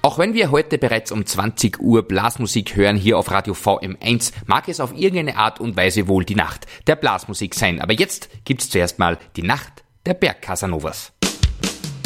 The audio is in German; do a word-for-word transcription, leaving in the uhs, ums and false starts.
Auch wenn wir heute bereits um zwanzig Uhr Blasmusik hören hier auf Radio V M eins, mag es auf irgendeine Art und Weise wohl die Nacht der Blasmusik sein. Aber jetzt gibt's zuerst mal die Nacht der Bergcasanovas.